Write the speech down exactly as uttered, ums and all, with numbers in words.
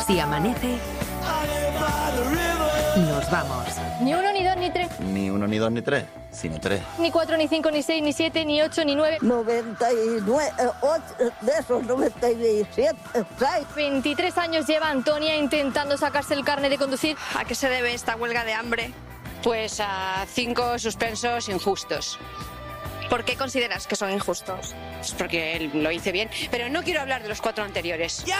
Si amanece, nos vamos. Ni uno, ni dos, ni tres. Ni uno, ni dos, ni tres, sino tres. Ni cuatro, ni cinco, ni seis, ni siete, ni ocho, ni nueve. noventa y nueve, ocho, de esos noventa y siete, seis. veintitrés años lleva Antonia intentando sacarse el carnet de conducir. ¿A qué se debe esta huelga de hambre? Pues a cinco suspensos injustos. ¿Por qué consideras que son injustos? Pues porque lo hice bien, pero no quiero hablar de los cuatro anteriores.